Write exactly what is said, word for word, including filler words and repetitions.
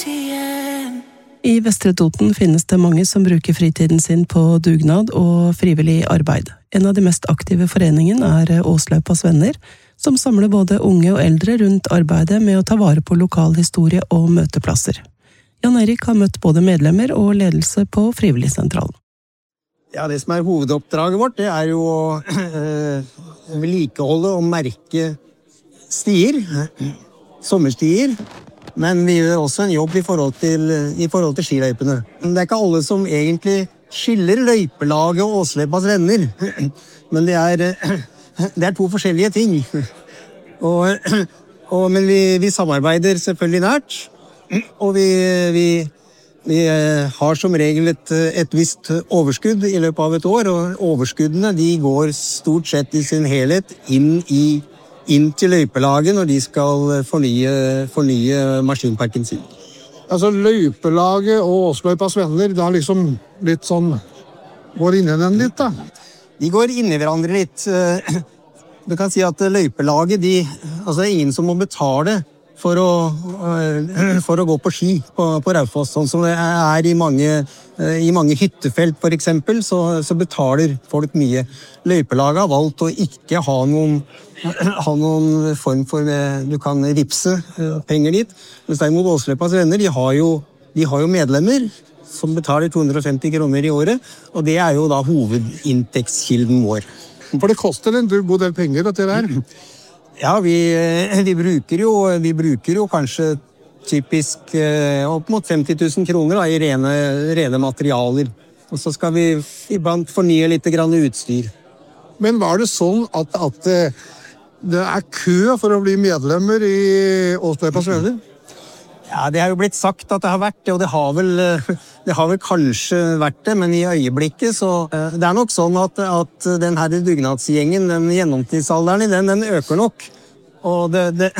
I Vestre Toten finnes det mange som bruker fritiden sin på dugnad og frivillig arbeid. En av de mest aktive foreningen er Åsløypas venner, som samler både unge og eldre rundt arbeidet med å ta vare på lokal historie og møteplasser. Jan Erik har møtt både medlemmer og ledelse på Frivilligsentralen. Ja, det som er hovedoppdraget vårt, det er jo å øh, vedlikeholde og merke stier, sommerstier, men vi gjør også en jobb i forhold til, i forhold til skiløypene. Det er ikke alle som egentlig skiller løypelaget og Åsløypas venner, men det er, det er to forskjellige ting. Og, og, men vi, vi samarbeider selvfølgelig nært, og vi, vi, vi har som regel et, et visst overskudd i løpet av et år, og overskuddene de går stort sett i sin helhet inn i inn til løypelaget når de skal fornye, fornye maskinparken sin. Altså løypelaget og Åsløypas venner, det har liksom litt sånn, går inn i den litt da? De går inn i hverandre litt. Du kan si at løypelaget, de, altså det er ingen som må betale for å, for å gå på ski på, på Raufoss, sånn som det er i mange, i mange hyttefelt for eksempel, så, så betaler folk mye. Løypelaget har valgt å ikke ha noen, ha noen form for, du kan vipse penger dit, mens derimot Åsløypas venner, de har, jo, de har jo medlemmer som betaler to hundre og femti kroner i året, og det er jo da hovedinntektskilden vår. For det koster en god del penger, dette der. Ja, vi, vi, bruker jo, vi bruker jo kanskje typisk eh, opp mot femti tusen kroner da, i rene, rene materialer. Og så skal vi iblant fornye litt grann utstyr. Men var det sånn at, at det er kø for å bli medlemmer i Åsløypas venner? Ja, det har jo blitt sagt at det har vært det, og det har vel, det har vel kanskje vært det, men i øyeblikket så det er nok sånn at, at den her dugnadsgjengen, den gjennomtidsalderen i den, den øker nok. Og det, det,